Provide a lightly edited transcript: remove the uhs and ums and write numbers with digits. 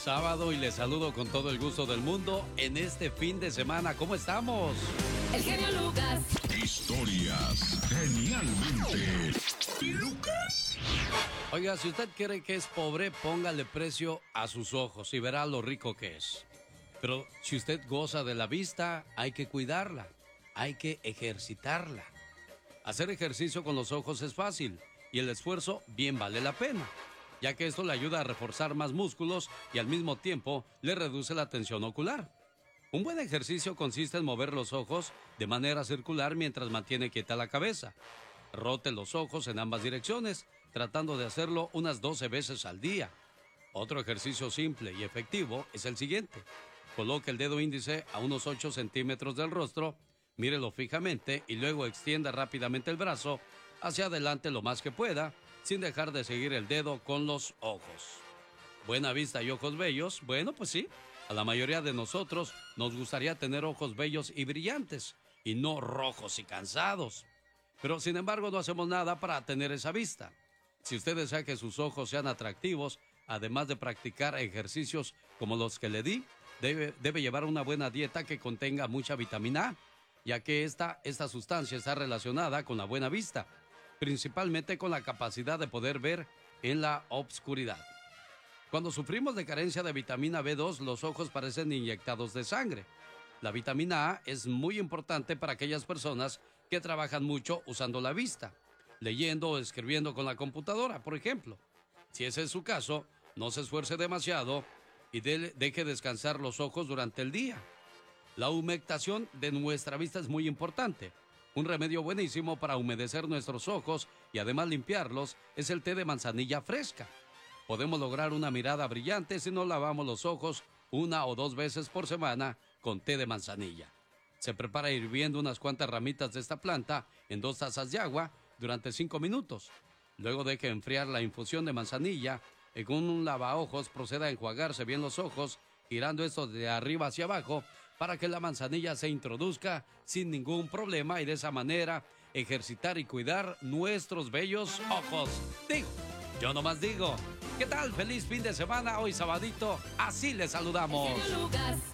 sábado y les saludo con todo el gusto del mundo en este fin de semana. ¿Cómo estamos? El genio Lucas. Historias genialmente Lucas. Oiga, si usted cree que es pobre, póngale precio a sus ojos y verá lo rico que es. Pero si usted goza de la vista, hay que cuidarla, hay que ejercitarla. Hacer ejercicio con los ojos es fácil y el esfuerzo bien vale la pena, ya que esto le ayuda a reforzar más músculos y al mismo tiempo le reduce la tensión ocular. Un buen ejercicio consiste en mover los ojos de manera circular mientras mantiene quieta la cabeza. Rote los ojos en ambas direcciones, tratando de hacerlo unas 12 veces al día. Otro ejercicio simple y efectivo es el siguiente. Coloque el dedo índice a unos 8 centímetros del rostro, mírelo fijamente y luego extienda rápidamente el brazo hacia adelante lo más que pueda, sin dejar de seguir el dedo con los ojos. ¿Buena vista y ojos bellos? Bueno, pues sí, a la mayoría de nosotros nos gustaría tener ojos bellos y brillantes, y no rojos y cansados. Pero sin embargo no hacemos nada para tener esa vista. Si usted desea que sus ojos sean atractivos, además de practicar ejercicios como los que le di, debe llevar una buena dieta que contenga mucha vitamina A, ya que esta sustancia está relacionada con la buena vista, principalmente con la capacidad de poder ver en la obscuridad. Cuando sufrimos de carencia de vitamina B2, los ojos parecen inyectados de sangre. La vitamina A es muy importante para aquellas personas que trabajan mucho usando la vista, leyendo o escribiendo con la computadora, por ejemplo. Si ese es su caso, no se esfuerce demasiado y deje descansar los ojos durante el día. La humectación de nuestra vista es muy importante. Un remedio buenísimo para humedecer nuestros ojos y además limpiarlos es el té de manzanilla fresca. Podemos lograr una mirada brillante si nos lavamos los ojos 1 o 2 veces por semana con té de manzanilla. Se prepara hirviendo unas cuantas ramitas de esta planta en 2 tazas de agua durante 5 minutos. Luego deje enfriar la infusión de manzanilla y con un lavaojos proceda a enjuagarse bien los ojos, girando esto de arriba hacia abajo para que la manzanilla se introduzca sin ningún problema y de esa manera ejercitar y cuidar nuestros bellos ojos. Digo, yo nomás digo, ¿qué tal? Feliz fin de semana, hoy sabadito, así les saludamos. El genio Lucas.